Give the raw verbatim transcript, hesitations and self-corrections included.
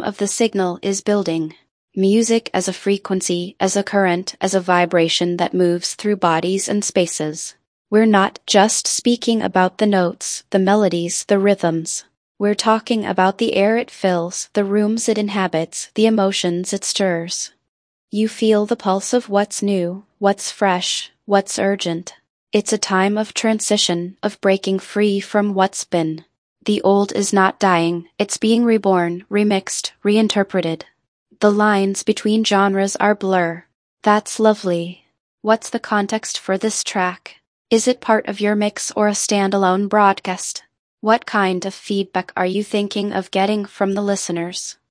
of the signal is building. Music as a frequency, as a current, as a vibration that moves through bodies and spaces. We're not just speaking about the notes, the melodies, the rhythms. We're talking about the air it fills, the rooms it inhabits, the emotions it stirs. You feel the pulse of what's new, what's fresh, what's urgent. It's a time of transition, of breaking free from what's been. The old is not dying, it's being reborn, remixed, reinterpreted. The lines between genres are blur. That's lovely. What's the context for this track? Is it part of your mix or a standalone broadcast? What kind of feedback are you thinking of getting from the listeners?